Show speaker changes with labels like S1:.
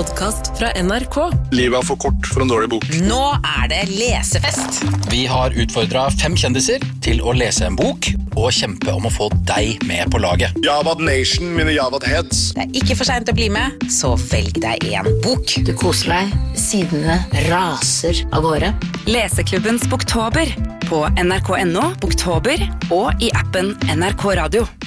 S1: podcast fra NRK.
S2: Livet er for kort for en dårlig bok.
S3: Nå det lesefest.
S4: Vi har utfordret 5 kjendiser til å lese en bok og kjempe om å få deg med på laget.
S2: Javad Nation, mine Javad Heads.
S3: Det ikke for sent å bli med, så velg deg en bok.
S5: Du koser deg, sidene raser av gårde.
S6: Leseklubbens Boktober på NRK.no, Boktober og i appen NRK Radio.